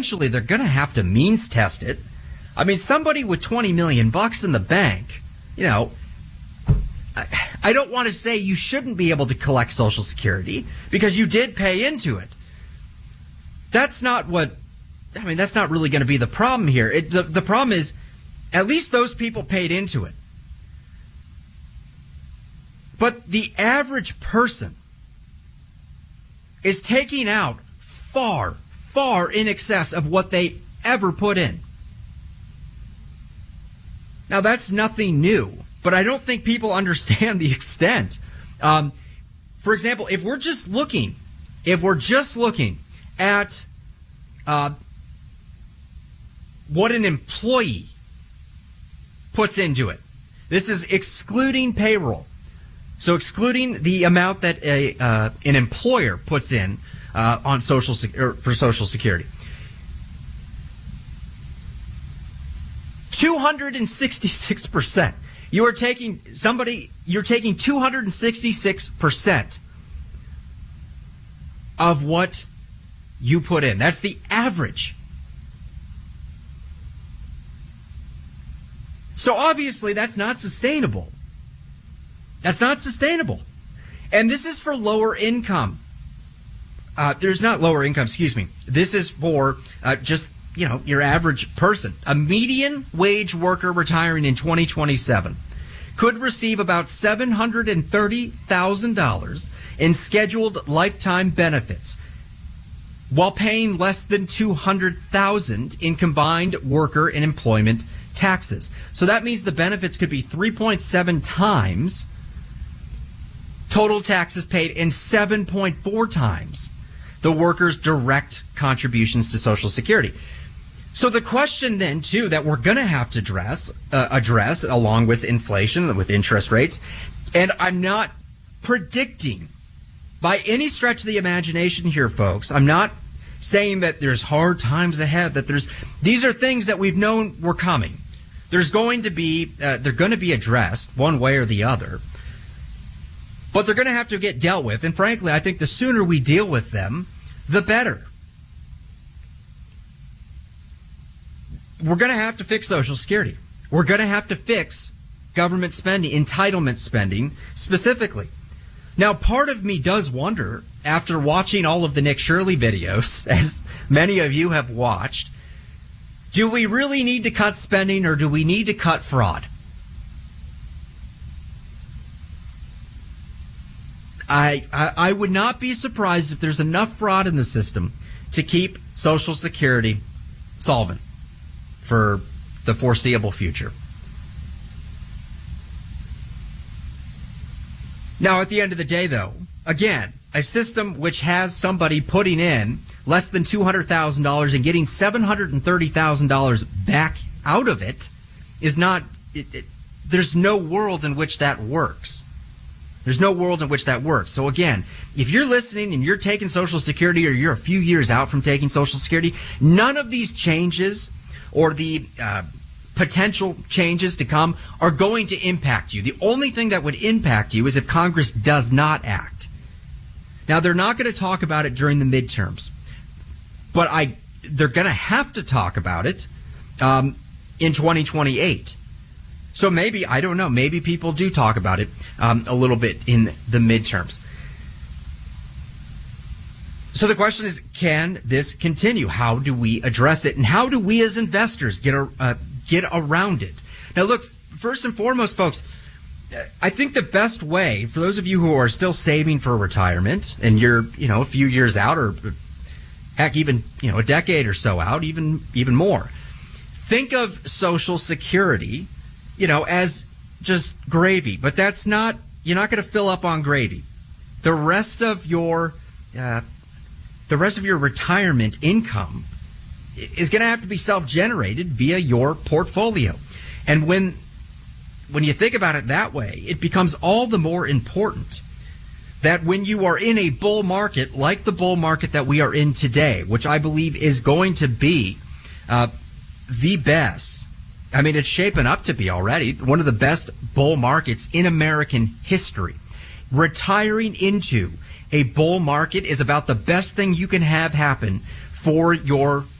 eventually they're going to have to means test it. I mean, somebody with $20 million in the bank, you know, I don't want to say you shouldn't be able to collect Social Security because you did pay into it. That's not really going to be the problem here. The problem is at least those people paid into it. But the average person is taking out far, far in excess of what they ever put in. Now, that's nothing new, but I don't think people understand the extent. For example, if we're just looking at what an employee puts into it, this is excluding payroll. So excluding the amount that an employer puts in on for Social Security. 266%. You're taking 266% of what you put in. That's the average. So obviously that's not sustainable. That's not sustainable. And this is for lower income. There's not lower income, excuse me. This is for just, you know, your average person. A median wage worker retiring in 2027 could receive about $730,000 in scheduled lifetime benefits while paying less than $200,000 in combined worker and employment taxes. So that means the benefits could be 3.7 times total taxes paid and 7.4 times the worker's direct contributions to Social Security. So the question then, too, that we're going to have to address along with inflation, with interest rates, and I'm not predicting by any stretch of the imagination here, folks. I'm not saying that there's hard times ahead, these are things that we've known were coming. They're going to be addressed one way or the other. But they're going to have to get dealt with. And frankly, I think the sooner we deal with them, the better. We're going to have to fix Social Security. We're going to have to fix government spending, entitlement spending specifically. Now, part of me does wonder, after watching all of the Nick Shirley videos, as many of you have watched, do we really need to cut spending or do we need to cut fraud? I would not be surprised if there's enough fraud in the system to keep Social Security solvent for the foreseeable future. Now, at the end of the day, though, again, a system which has somebody putting in less than $200,000 and getting $730,000 back out of it is not, there's no world in which that works. There's no world in which that works. So again, if you're listening and you're taking Social Security or you're a few years out from taking Social Security, none of these changes or the potential changes to come are going to impact you. The only thing that would impact you is if Congress does not act. Now, they're not going to talk about it during the midterms, but they're going to have to talk about it in 2028. So maybe, I don't know, maybe people do talk about it a little bit in the midterms. So the question is, can this continue? How do we address it? And how do we as investors get around it? Now, look, first and foremost, folks, I think the best way, for those of you who are still saving for retirement and you're, a few years out or heck, even, a decade or so out, even more, think of Social Security as just gravy, but that's not, you're not going to fill up on gravy. The rest of your retirement income is going to have to be self-generated via your portfolio. And when you think about it that way, it becomes all the more important that when you are in a bull market like the bull market that we are in today, which I believe is going to be the best. I mean, it's shaping up to be already one of the best bull markets in American history. Retiring into a bull market is about the best thing you can have happen for your